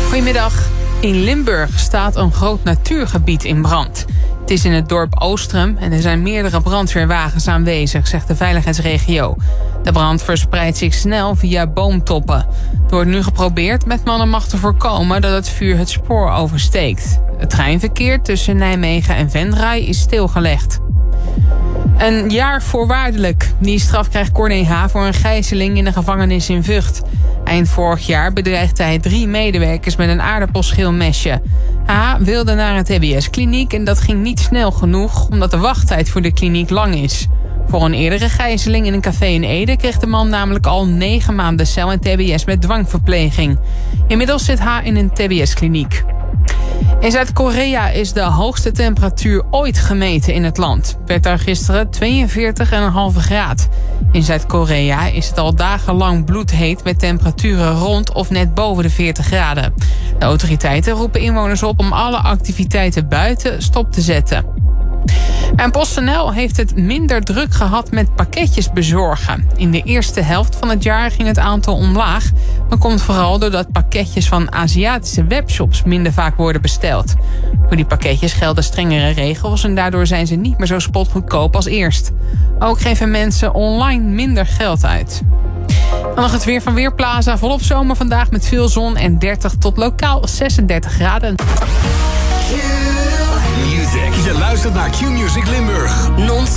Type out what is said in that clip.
Goedemiddag. In Limburg staat een groot natuurgebied in brand. Het is in het dorp Oostrum en er zijn meerdere brandweerwagens aanwezig, zegt de veiligheidsregio. De brand verspreidt zich snel via boomtoppen. Er wordt nu geprobeerd met man en macht te voorkomen dat het vuur het spoor oversteekt. Het treinverkeer tussen Nijmegen en Venray is stilgelegd. Een jaar voorwaardelijk. Die straf krijgt Corné H. voor een gijzeling in de gevangenis in Vught. Eind vorig jaar bedreigde hij 3 medewerkers met een aardappelschilmesje. H. wilde naar een TBS-kliniek en dat ging niet snel genoeg, omdat de wachttijd voor de kliniek lang is. Voor een eerdere gijzeling in een café in Ede kreeg de man namelijk al 9 maanden cel en TBS met dwangverpleging. Inmiddels zit H. in een TBS-kliniek. In Zuid-Korea is de hoogste temperatuur ooit gemeten in het land. Het werd daar gisteren 42,5 graden. In Zuid-Korea is het al dagenlang bloedheet met temperaturen rond of net boven de 40 graden. De autoriteiten roepen inwoners op om alle activiteiten buiten stop te zetten. En PostNL heeft het minder druk gehad met pakketjes bezorgen. In de eerste helft van het jaar ging het aantal omlaag. Dat komt vooral doordat pakketjes van Aziatische webshops minder vaak worden besteld. Voor die pakketjes gelden strengere regels en daardoor zijn ze niet meer zo spotgoedkoop als eerst. Ook geven mensen online minder geld uit. Dan nog het weer van Weerplaza. Volop zomer vandaag met veel zon en 30 tot lokaal 36 graden. Music. Je luistert naar Q-Music Limburg. Non-stop